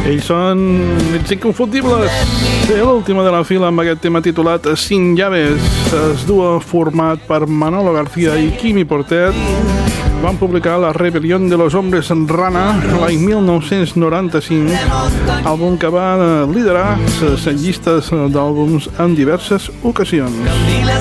Ells són els inconfundibles. L'última de la fila amb aquest tema titulat Sin Llaves. Es duo format per Manolo García i Quimi Portet van publicar La Rebelión de los Hombres Rana l'any 1995, àlbum que va liderar les llistes d'àlbums en diverses ocasions.